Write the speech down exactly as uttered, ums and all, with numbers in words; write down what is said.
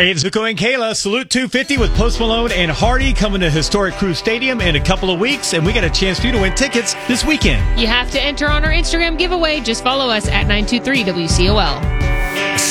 Hey, it's Zuko and Kayla. Salute two fifty with Post Malone and Hardy coming to historic Crew Stadium in a couple of weeks, and we got a chance for you to win tickets this weekend. You have to enter on our Instagram giveaway. Just follow us at nine two three W C O L.